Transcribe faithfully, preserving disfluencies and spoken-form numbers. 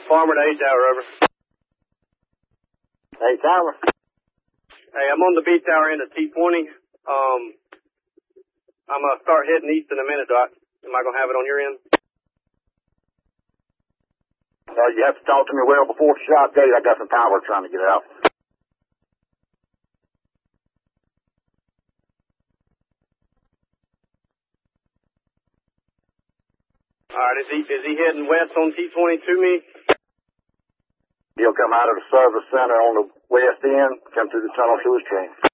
Farmer to eight Tower, over. eight Tower. Hey, I'm on the B Tower end of T twenty. Um, I'm going to start heading east in a minute, Doc. Am I going to have it on your end? Uh, you have to talk to me well before the shop gate. I got some power trying to get out. All right, is he, is he heading west on T twenty to me? He'll come out of the service center on the west end, come through the tunnel to his train.